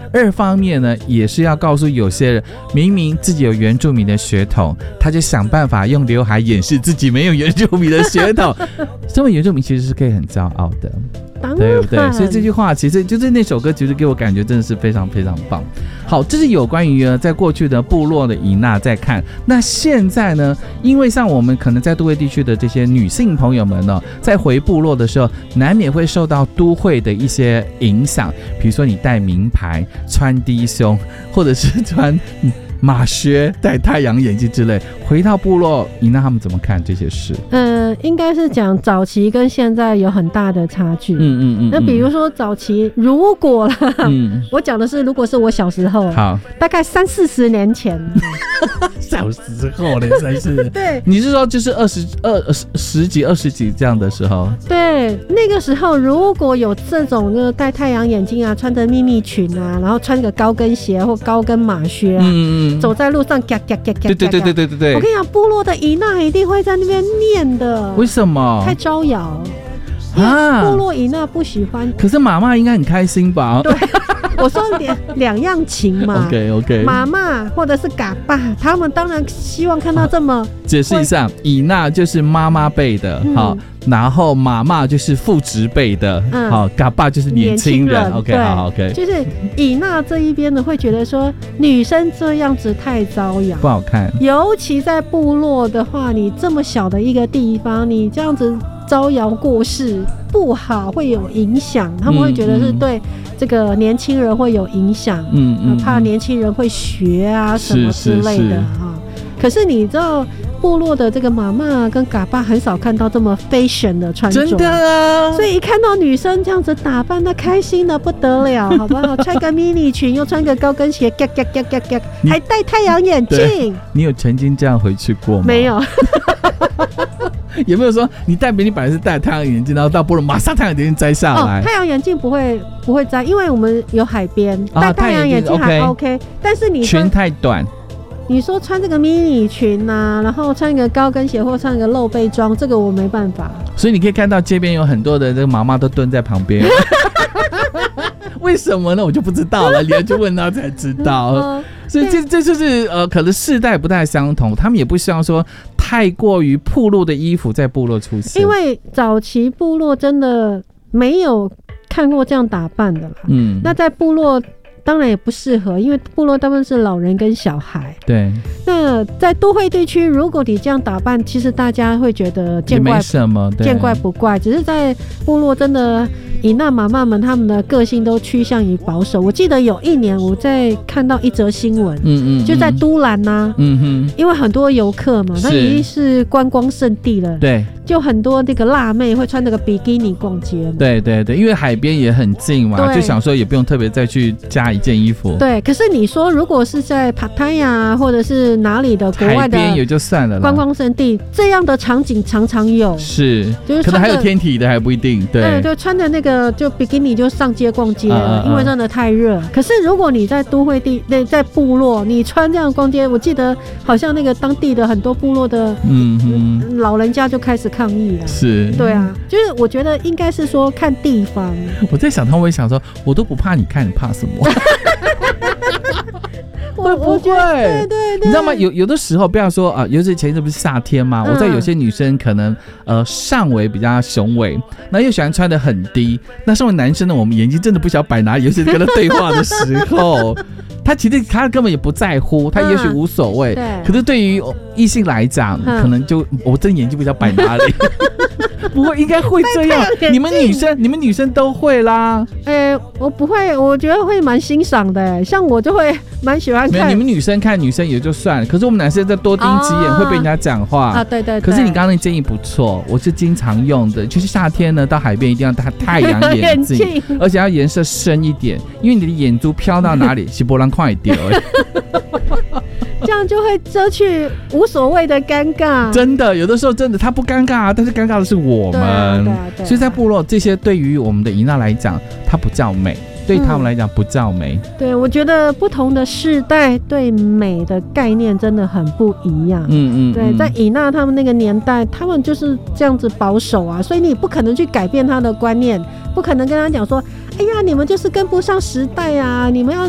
二方面呢，也是要告诉有些人，明明自己有原住民的血统，他就想办法用刘海掩饰自己没有原住民的血统。身为原住民其实是可以很骄傲的，对不对？所以这句话其实就是那首歌，其实给我感觉真的是非常非常棒。好，这是有关于在过去的部落的以纳在看。那现在呢，因为像我们可能在都会地区的这些女性朋友们呢，在回部落的时候，难免会受到都会的一些影响，比如说你戴名牌、穿低胸，或者是穿马靴、戴太阳眼镜之类。回到部落，以纳他们怎么看这些事？ 应该是讲早期跟现在有很大的差距。那比如说早期，如果啦，我讲的是如果是我小时候，好，大概30-40年前， 小时候呢，真是。 对， 你是说就是十几、20几这样的时候？对， 那个时候如果有这种就是戴太阳眼镜啊，穿着迷你裙啊，然后穿个高跟鞋或高跟马靴啊，走在路上，嘎嘎嘎嘎，对。我跟你讲，部落的以纳一定会在那边念的。 为什么？ 太招摇啊！部落以纳不喜欢。 可是妈妈应该很开心吧？ 对，我说两样情嘛。 OK。 妈妈或者是嘎爸，他们当然希望看到这么。 解释一下，以纳就是妈妈辈的，好。然后妈妈就是父职辈的，好，嘎爸就是年轻人。OK， 好 ，OK， 就是以纳这一边的会觉得说，女生这样子太招摇， 不好看。尤其在部落的话，你这么小的一个地方，你这样子招摇过市不好，会有影响。他们会觉得是对这个年轻人会有影响，怕年轻人会学啊什么之类的哈。可是你知道，部落的这个妈妈跟嘎爸很少看到这么 fashion 的穿着， 真的啊！ 所以一看到女生这样子打扮，那开心的不得了，好不好？穿个迷你裙，又穿个高跟鞋，还戴太阳眼镜。 你有曾经这样回去过吗？ 没有。 有没有说你本来是戴太阳眼镜，然后到部落马上太阳眼镜摘下来？ 太阳眼镜不会摘，因为我们有海边，戴太阳眼镜还 OK。但是你裙太短。 你说穿这个迷你裙啊，然后穿一个高跟鞋或穿一个露背装，这个我没办法。 所以你可以看到街边有很多的这个妈妈都蹲在旁边。为什么呢？我就不知道了，你要去问他才知道。所以这就是可能世代不太相同，他们也不希望说太过于暴露的衣服在部落出现。 因为早期部落真的没有看过这样打扮的啦。那在部落。当然也不适合，因为部落大部分是老人跟小孩。 对。 那在都会地区，如果你这样打扮，其实大家会觉得见怪不怪。只是在部落，真的以纳妈妈们他们的个性都趋向于保守。我记得有一年我在看到一则新闻，就在都兰呐，因为很多游客嘛，它已经是观光胜地了。对。就很多那个辣妹会穿那个比基尼逛街嘛。 对，因为海边也很近嘛，就想说也不用特别再去加一件衣服。对， 可是你说如果是在帕塔亚或者是哪里的国外的海边也就算了， 观光胜地这样的场景常常有。是，就是可能还有天体的还不一定。对， 就穿的那个就比基尼就上街逛街了，因为真的太热。可是如果你在都会地在部落，你穿这样逛街，我记得好像那个当地的很多部落的老人家就开始抗议了。是，对啊，就是我觉得应该是说看地方。 我在想，他会想说，我都不怕你看，你怕什么？会不会？对，你知道吗？有的时候，不要说啊，尤其前一阵不是夏天吗？我在有些女生可能上围比较雄伟，那又喜欢穿得很低。那身为男生呢，我们眼睛真的不晓得摆哪里，尤其是跟他对话的时候。他其实他根本也不在乎，他也许无所谓。可是对于异性来讲，可能就我这眼睛不知道摆哪里。不会，应该会这样。你们女生都会啦。 我不会，我觉得会蛮欣赏的。像我就会蛮喜欢看。 你们女生看女生也就算了，可是我们男生再多盯几眼会被人家讲话啊。对。 可是你刚刚那建议不错，我是经常用的。就是夏天呢，到海边一定要戴太阳眼镜，而且要颜色深一点，因为你的眼珠飘到哪里，是波浪快一点。 这样就会遮去无所谓的尴尬。 真的，有的时候真的他不尴尬，但是尴尬的是我们。对。所以在部落这些对于我们的以纳来讲，它不叫美，对他们来讲不叫美。 对，我觉得不同的世代对美的概念真的很不一样。对，在以纳他们那个年代，他们就是这样子保守啊，所以你不可能去改变他的观念，不可能跟他讲说，哎呀，你们就是跟不上时代啊，你们要